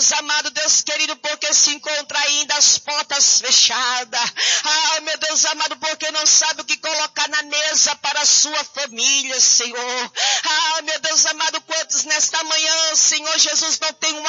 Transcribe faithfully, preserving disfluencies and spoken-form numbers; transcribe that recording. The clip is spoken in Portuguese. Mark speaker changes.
Speaker 1: Deus amado, Deus querido, porque se encontra ainda as portas fechadas. Ah, meu Deus amado, porque não sabe o que colocar na mesa para a sua família, Senhor. Ah, meu Deus amado, quantos nesta manhã, Senhor Jesus, não tem uma